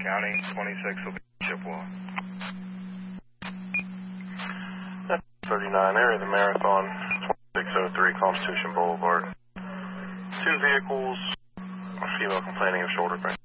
County, 26 will be Chippewa. 39, area of the Marathon, 2603 Constitution Boulevard. 2 vehicles, a female complaining of shoulder pain.